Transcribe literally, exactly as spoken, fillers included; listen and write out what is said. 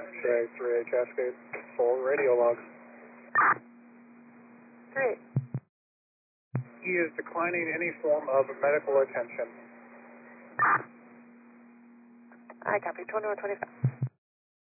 Drag three A Cascade, full radio logs. Great. He is declining any form of medical attention. I copy, twenty-one twenty-five.